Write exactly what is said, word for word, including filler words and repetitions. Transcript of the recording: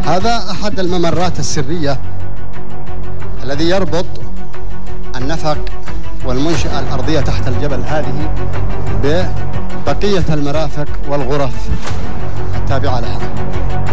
هذا أحد الممرات السرية الذي يربط النفق والمنشأة الأرضية تحت الجبل هذه ببقية المرافق والغرف التابعة لها.